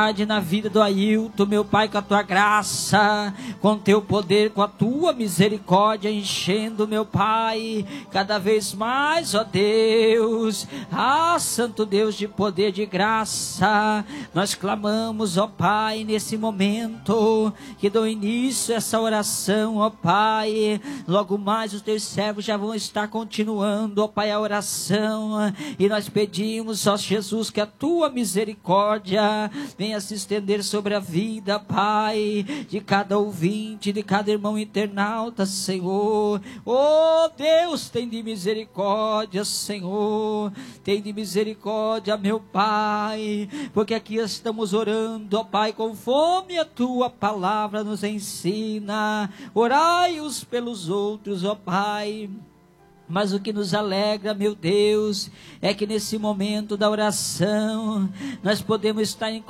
na vida do Ailton, meu Pai, com a tua graça, com teu poder, com a tua misericórdia, enchendo, meu Pai, cada vez mais, ó Deus, Santo Deus de poder, de graça, nós clamamos, ó Pai, nesse momento, que dou início a essa oração, ó Pai, logo mais os teus servos já vão estar continuando, ó Pai, a oração, e nós pedimos, ó Jesus, que a tua misericórdia venha se estender sobre a vida, Pai, de cada ouvinte, de cada irmão internauta, Senhor. Oh Deus, tem de misericórdia, Senhor, tem de misericórdia, meu Pai, porque aqui estamos orando, ó Pai, conforme a tua palavra nos ensina. Orai uns pelos outros, ó Pai. Mas o que nos alegra, meu Deus, é que nesse momento da oração, nós podemos estar em